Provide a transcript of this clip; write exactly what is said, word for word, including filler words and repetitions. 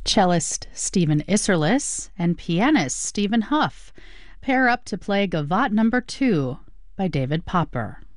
Cellist Stephen Isserlis and pianist Stephen Huff pair up to play Gavotte Number Two by David Popper.